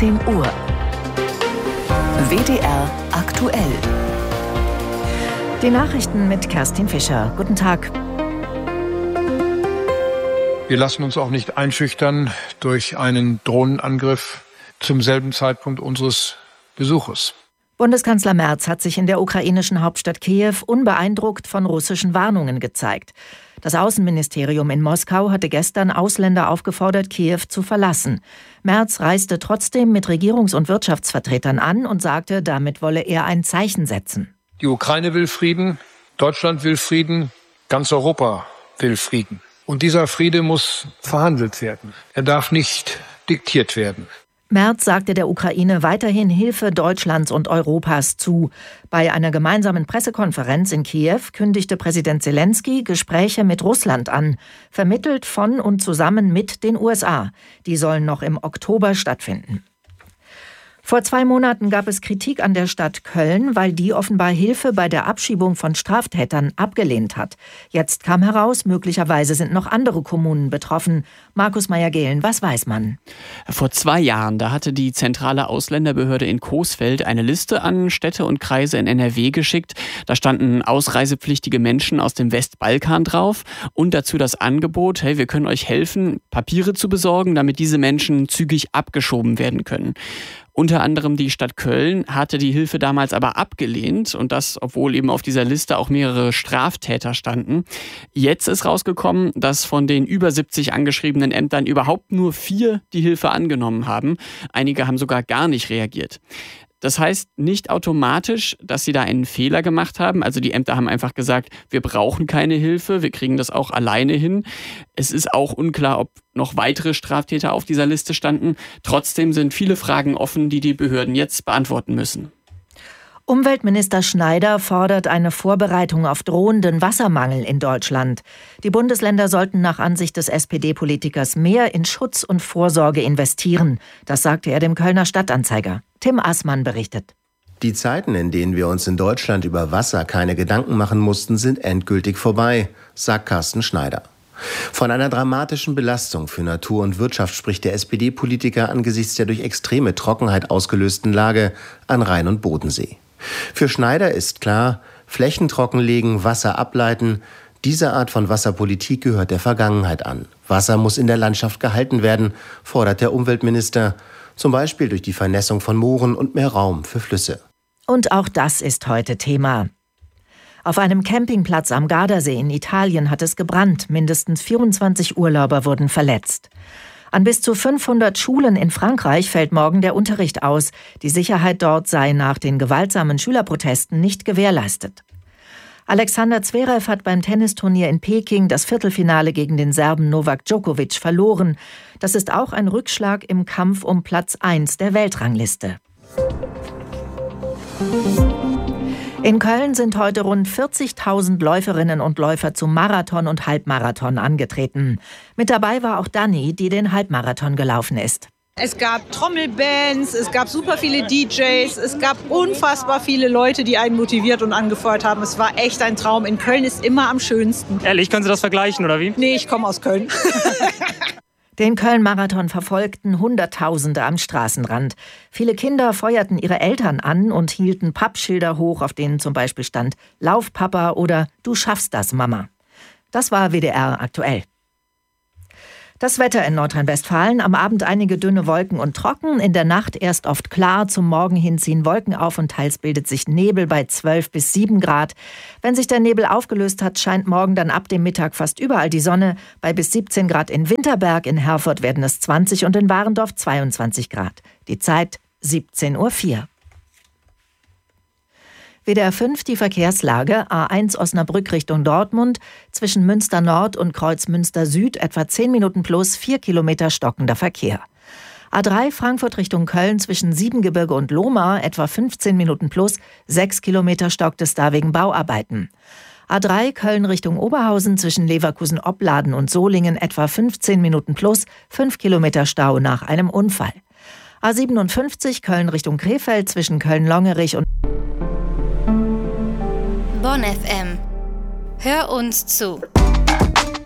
17 Uhr. WDR aktuell. Die Nachrichten mit Kerstin Fischer. Guten Tag. Wir lassen uns auch nicht einschüchtern durch einen Drohnenangriff zum selben Zeitpunkt unseres Besuches. Bundeskanzler Merz hat sich in der ukrainischen Hauptstadt Kiew unbeeindruckt von russischen Warnungen gezeigt. Das Außenministerium in Moskau hatte gestern Ausländer aufgefordert, Kiew zu verlassen. Merz reiste trotzdem mit Regierungs- und Wirtschaftsvertretern an und sagte, damit wolle er ein Zeichen setzen. Die Ukraine will Frieden, Deutschland will Frieden, ganz Europa will Frieden. Und dieser Friede muss verhandelt werden. Er darf nicht diktiert werden. Merz sagte der Ukraine weiterhin Hilfe Deutschlands und Europas zu. Bei einer gemeinsamen Pressekonferenz in Kiew kündigte Präsident Selenskyj Gespräche mit Russland an, vermittelt von und zusammen mit den USA. Die sollen noch im Oktober stattfinden. Vor 2 Monaten gab es Kritik an der Stadt Köln, weil die offenbar Hilfe bei der Abschiebung von Straftätern abgelehnt hat. Jetzt kam heraus, möglicherweise sind noch andere Kommunen betroffen. Markus Meyer-Gehlen, was weiß man? Vor 2 Jahren, da hatte die zentrale Ausländerbehörde in Coesfeld eine Liste an Städte und Kreise in NRW geschickt. Da standen ausreisepflichtige Menschen aus dem Westbalkan drauf und dazu das Angebot, hey, wir können euch helfen, Papiere zu besorgen, damit diese Menschen zügig abgeschoben werden können. Unter anderem die Stadt Köln hatte die Hilfe damals aber abgelehnt und das, obwohl eben auf dieser Liste auch mehrere Straftäter standen. Jetzt ist rausgekommen, dass von den über 70 angeschriebenen Ämtern überhaupt nur 4 die Hilfe angenommen haben. Einige haben sogar gar nicht reagiert. Das heißt nicht automatisch, dass sie da einen Fehler gemacht haben. Also die Ämter haben einfach gesagt, wir brauchen keine Hilfe, wir kriegen das auch alleine hin. Es ist auch unklar, ob noch weitere Straftäter auf dieser Liste standen. Trotzdem sind viele Fragen offen, die die Behörden jetzt beantworten müssen. Umweltminister Schneider fordert eine Vorbereitung auf drohenden Wassermangel in Deutschland. Die Bundesländer sollten nach Ansicht des SPD-Politikers mehr in Schutz und Vorsorge investieren. Das sagte er dem Kölner Stadtanzeiger. Tim Assmann berichtet. Die Zeiten, in denen wir uns in Deutschland über Wasser keine Gedanken machen mussten, sind endgültig vorbei, sagt Carsten Schneider. Von einer dramatischen Belastung für Natur und Wirtschaft spricht der SPD-Politiker angesichts der durch extreme Trockenheit ausgelösten Lage an Rhein und Bodensee. Für Schneider ist klar, Flächen trockenlegen, Wasser ableiten, diese Art von Wasserpolitik gehört der Vergangenheit an. Wasser muss in der Landschaft gehalten werden, fordert der Umweltminister, zum Beispiel durch die Vernässung von Mooren und mehr Raum für Flüsse. Und auch das ist heute Thema. Auf einem Campingplatz am Gardasee in Italien hat es gebrannt. Mindestens 24 Urlauber wurden verletzt. An bis zu 500 Schulen in Frankreich fällt morgen der Unterricht aus. Die Sicherheit dort sei nach den gewaltsamen Schülerprotesten nicht gewährleistet. Alexander Zverev hat beim Tennisturnier in Peking das Viertelfinale gegen den Serben Novak Djokovic verloren. Das ist auch ein Rückschlag im Kampf um Platz 1 der Weltrangliste. In Köln sind heute rund 40.000 Läuferinnen und Läufer zum Marathon und Halbmarathon angetreten. Mit dabei war auch Dani, die den Halbmarathon gelaufen ist. Es gab Trommelbands, es gab super viele DJs, es gab unfassbar viele Leute, die einen motiviert und angefeuert haben. Es war echt ein Traum. In Köln ist immer am schönsten. Ehrlich, können Sie das vergleichen, oder wie? Nee, ich komme aus Köln. Den Köln-Marathon verfolgten Hunderttausende am Straßenrand. Viele Kinder feuerten ihre Eltern an und hielten Pappschilder hoch, auf denen zum Beispiel stand »Lauf, Papa« oder »Du schaffst das, Mama«. Das war WDR aktuell. Das Wetter in Nordrhein-Westfalen: am Abend einige dünne Wolken und trocken, in der Nacht erst oft klar, zum Morgen hin ziehen Wolken auf und teils bildet sich Nebel bei 12 bis 7 Grad. Wenn sich der Nebel aufgelöst hat, scheint morgen dann ab dem Mittag fast überall die Sonne. Bei bis 17 Grad in Winterberg, in Herford werden es 20 und in Warendorf 22 Grad. Die Zeit 17:04 Uhr. WDR 5 die Verkehrslage: A1 Osnabrück Richtung Dortmund, zwischen Münster Nord und Kreuz Münster Süd etwa 10 Minuten plus, 4 Kilometer stockender Verkehr. A3 Frankfurt Richtung Köln zwischen Siebengebirge und Lohmar etwa 15 Minuten plus, 6 Kilometer stockt es da wegen Bauarbeiten. A3 Köln Richtung Oberhausen zwischen Leverkusen-Opladen und Solingen etwa 15 Minuten plus, 5 Kilometer Stau nach einem Unfall. A57 Köln Richtung Krefeld zwischen Köln-Longerich und Bonn FM. Hör uns zu.